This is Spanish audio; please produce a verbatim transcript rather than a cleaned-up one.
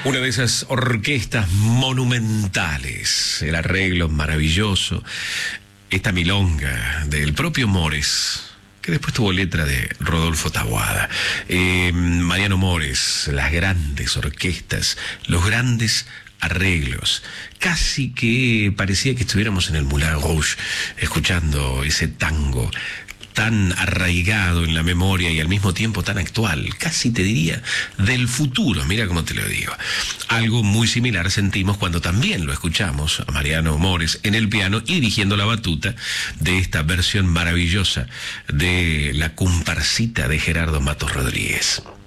Una de esas orquestas monumentales, el arreglo maravilloso, esta milonga del propio Mores, que después tuvo letra de Rodolfo Taboada. Eh, Mariano Mores, las grandes orquestas, los grandes arreglos. Casi que parecía que estuviéramos en el Moulin Rouge, escuchando ese tango tan arraigado en la memoria y al mismo tiempo tan actual, casi te diría del futuro, mira cómo te lo digo. Algo muy similar sentimos cuando también lo escuchamos a Mariano Mores en el piano y dirigiendo la batuta de esta versión maravillosa de la comparsita de Gerardo Matos Rodríguez.